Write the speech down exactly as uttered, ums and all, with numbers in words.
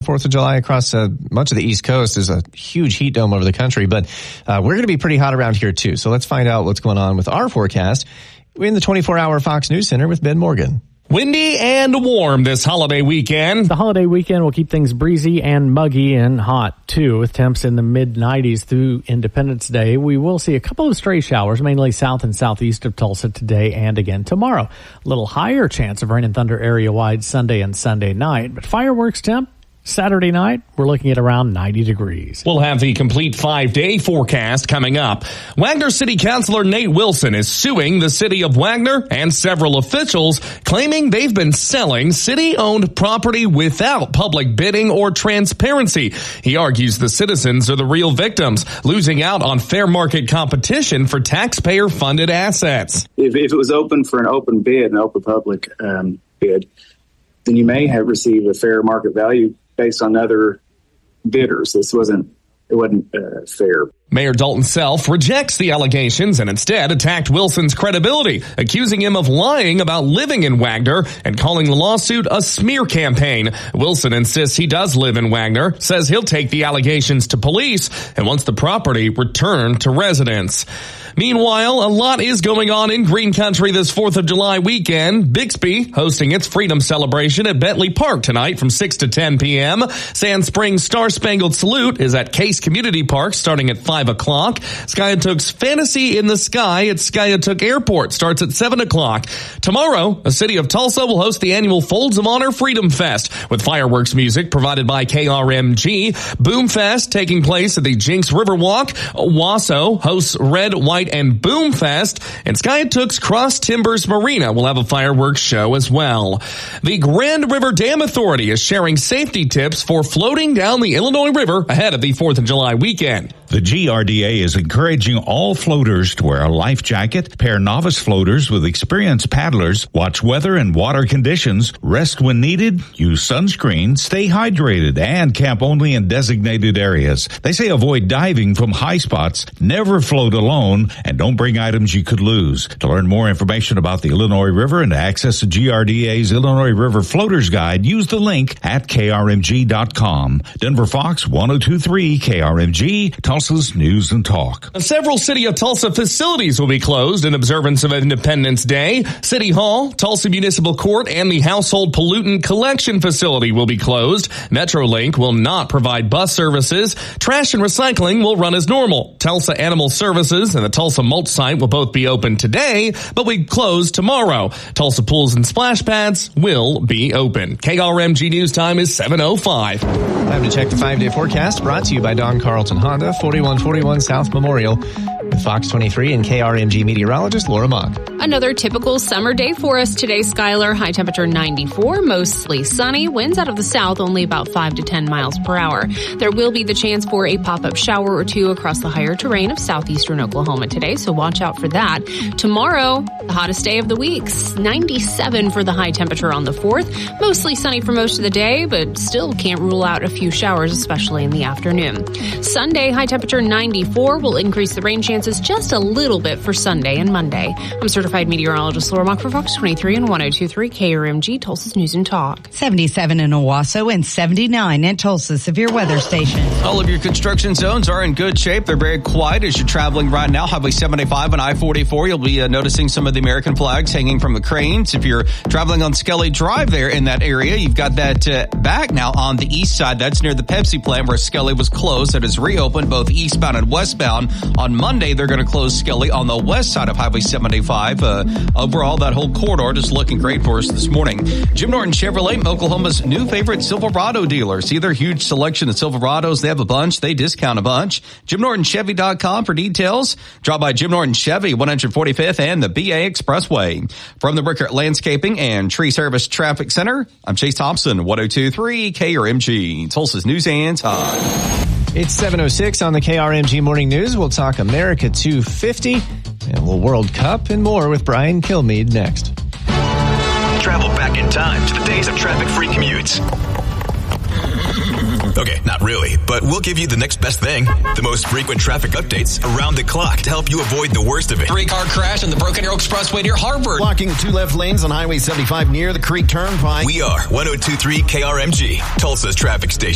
fourth of July across uh, much of the East Coast. There's a huge heat dome over the country, but uh, we're going to be pretty hot around here too. So let's find out what's going on with our forecast. We're in the twenty-four hour Fox News Center with Ben Morgan. Windy and warm this holiday weekend. The holiday weekend will keep things breezy and muggy and hot, too, with temps in the mid nineties through Independence Day. We will see a couple of stray showers, mainly south and southeast of Tulsa today and again tomorrow. A little higher chance of rain and thunder area-wide Sunday and Sunday night, but fireworks temp Saturday night, we're looking at around ninety degrees. We'll have the complete five-day forecast coming up. Wagner City Councilor Nate Wilson is suing the city of Wagner and several officials, claiming they've been selling city-owned property without public bidding or transparency. He argues the citizens are the real victims, losing out on fair market competition for taxpayer-funded assets. If, if it was open for an open bid, an open public um, bid, then you may have received a fair market value based on other bidders. This wasn't, it wasn't uh, fair. Mayor Dalton Self rejects the allegations and instead attacked Wilson's credibility, accusing him of lying about living in Wagner and calling the lawsuit a smear campaign. Wilson insists he does live in Wagner, says he'll take the allegations to police and wants the property returned to residents. Meanwhile, a lot is going on in Green Country this fourth of July weekend. Bixby hosting its Freedom Celebration at Bentley Park tonight from six to ten p.m. Sand Springs Star Spangled Salute is at Case Community Park starting at five o'clock. Skiatook's Fantasy in the Sky at Skiatook Airport starts at seven o'clock. Tomorrow, the city of Tulsa will host the annual Folds of Honor Freedom Fest with fireworks music provided by K R M G. Boom Fest taking place at the Jinx Riverwalk. Wasso hosts Red, White, and Boom Fest, and Skiatook's Cross Timbers Marina will have a fireworks show as well. The Grand River Dam Authority is sharing safety tips for floating down the Illinois River ahead of the fourth of July weekend. The G R D A is encouraging all floaters to wear a life jacket, pair novice floaters with experienced paddlers, watch weather and water conditions, rest when needed, use sunscreen, stay hydrated, and camp only in designated areas. They say avoid diving from high spots, never float alone, and don't bring items you could lose. To learn more information about the Illinois River and to access the G R D A's Illinois River Floaters Guide, use the link at K R M G dot com. Denver Fox one oh two point three K R M G, Tulsa's News and Talk. Several City of Tulsa facilities will be closed in observance of Independence Day. City Hall, Tulsa Municipal Court, and the Household Pollutant Collection Facility will be closed. Metrolink will not provide bus services. Trash and recycling will run as normal. Tulsa Animal Services and the Tulsa Mulch site will both be open today, but we close tomorrow. Tulsa Pools and Splash Pads will be open. K R M G News Time is seven oh five. Time to check the five-day forecast brought to you by Don Carlton Honda, forty-one forty-one South Memorial, with Fox twenty-three and K R M G meteorologist Laura Mock. Another typical summer day for us today, Skylar. High temperature ninety-four, mostly sunny. Winds out of the south only about five to ten miles per hour. There will be the chance for a pop-up shower or two across the higher terrain of southeastern Oklahoma today, so watch out for that. Tomorrow, the hottest day of the week, ninety-seven for the high temperature on the fourth. Mostly sunny for most of the day, but still can't rule out a few showers, especially in the afternoon. Sunday, high temperature ninety-four will increase the rain chances just a little bit for Sunday and Monday. I'm certified meteorologist Laura Mock for Fox twenty-three and one oh two point three K R M G, Tulsa's News and Talk. seventy-seven in Owasso and seventy-nine in Tulsa Severe Weather Station. All of your construction zones are in good shape. They're very quiet as you're traveling right now. Highway seventy-five and I forty-four, you'll be uh, noticing some of the American flags hanging from the cranes. If you're traveling on Skelly Drive there in that area, you've got that uh, back now on the east side. That's near the Pepsi plant where Skelly was closed. That is reopened both eastbound and westbound. On Monday, they're going to close Skelly on the west side of Highway seventy-five. Uh, overall, that whole corridor just looking great for us this morning. Jim Norton Chevrolet, Oklahoma's new favorite Silverado dealer. See their huge selection of Silverados. They have a bunch. They discount a bunch. Jim Norton Chevy dot com for details. Drop by Jim Norton Chevy, one forty-fifth and the B A Expressway. From the Rickert Landscaping and Tree Service Traffic Center, I'm Chase Thompson, one oh two point three K R M G, Tulsa's News and Talk. It's seven oh six on the K R M G Morning News. We'll talk America two fifty, and we'll World Cup and more with Brian Kilmeade next. Travel back in time to the days of traffic-free commutes. Okay, not really, but we'll give you the next best thing. The most frequent traffic updates around the clock to help you avoid the worst of it. Three-car crash on the Broken Arrow Expressway near Harvard. Blocking two left lanes on Highway seventy-five near the Creek Turnpike. We are one oh two point three K R M G, Tulsa's traffic station.